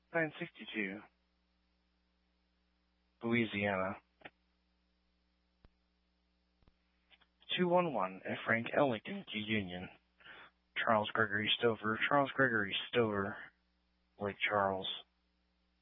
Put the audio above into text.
962, Louisiana. 211, F. Frank Ellington, Union. Charles Gregory Stover, Lake Charles.